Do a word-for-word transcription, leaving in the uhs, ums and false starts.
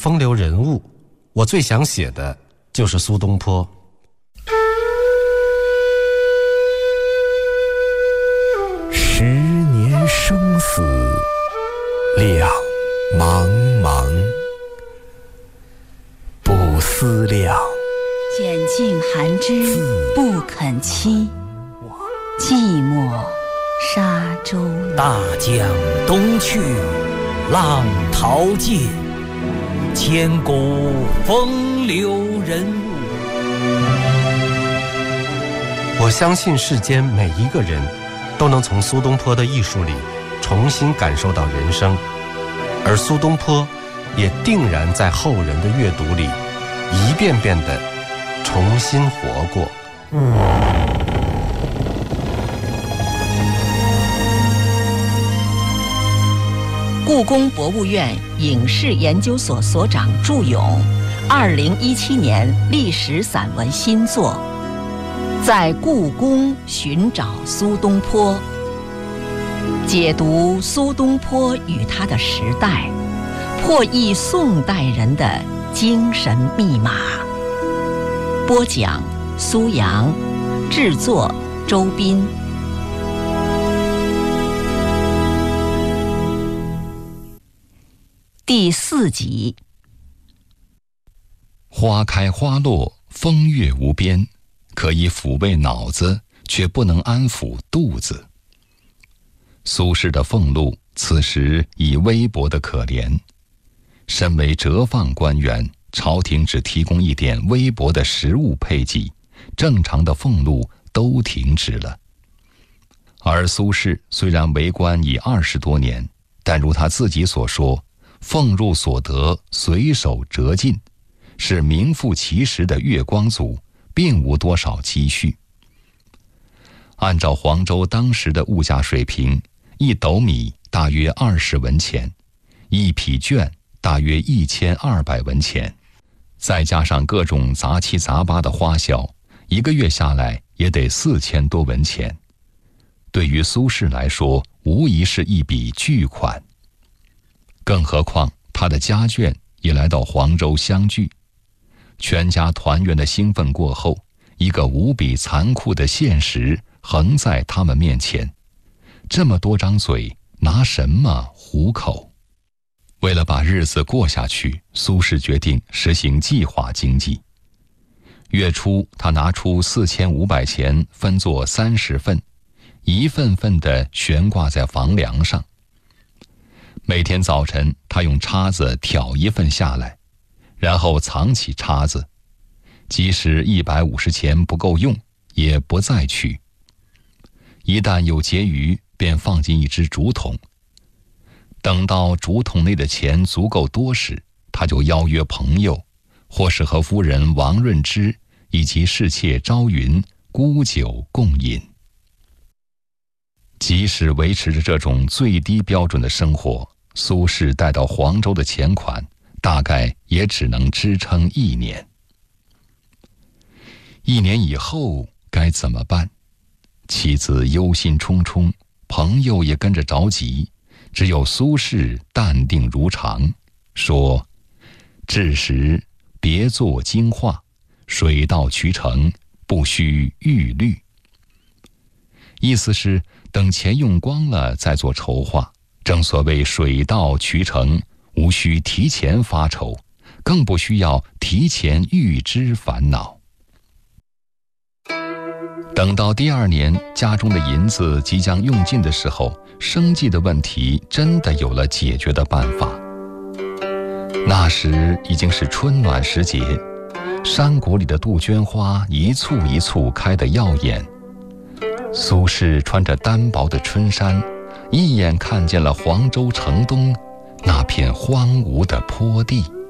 风流人物，我最想写的就是苏东坡。 十年生死两茫茫，不思量， 拣尽寒枝不肯栖，寂寞沙洲里。 大江东去，浪淘尽，千古风流人物。 我相信世间每一个人都能从苏东坡的艺术里重新感受到人生，而苏东坡也定然在后人的阅读里一遍遍地重新活过。 故宫博物院影视研究所所长祝勇，二零一七年历史散文新作《在故宫寻找苏东坡》，解读苏东坡与他的时代，破译宋代人的精神密码。播讲苏阳，制作周斌。第四集。 花开花落，风月无边，可以抚慰脑子，却不能安抚肚子。苏轼的俸禄此时已微薄得可怜，身为折放官员，朝廷只提供一点微薄的食物配给，正常的俸禄都停止了。而苏轼虽然为官已二十多年，但如他自己所说，俸禄所得随手折尽，是名副其实的月光族，并无多少积蓄。按照黄州当时的物价水平，一斗米大约二十文钱，一匹绢大约一千二百文钱，再加上各种杂七杂八的花销，一个月下来也得四千多文钱。对于苏轼来说，无疑是一笔巨款。更何况他的家眷也来到黄州相聚，全家团圆的兴奋过后，一个无比残酷的现实横在他们面前。这么多张嘴，拿什么糊口？为了把日子过下去，苏轼决定实行计划经济。月初，他拿出四千五百钱分作三十份，一份份地悬挂在房梁上。每天早晨，他用叉子挑一份下来，然后藏起叉子，即使一百五十钱不够用，也不再取。一旦有结余，便放进一只竹筒。等到竹筒内的钱足够多时，他就邀约朋友，或是和夫人王润之以及侍妾朝云沽酒共饮。即使维持着这种最低标准的生活，苏轼带到黄州的钱款大概也只能支撑一年。一年以后该怎么办？妻子忧心忡忡，朋友也跟着着急，只有苏轼淡定如常，说：至时别作精化，水到渠成，不须预虑。意思是等钱用光了再做筹划，正所谓水到渠成，无需提前发愁，更不需要提前预知烦恼。等到第二年家中的银子即将用尽的时候，生计的问题真的有了解决的办法。那时已经是春暖时节，山谷里的杜鹃花一簇一簇开得耀眼。苏轼穿着单薄的春衫，一眼看见了黄州城东那片荒芜的坡地。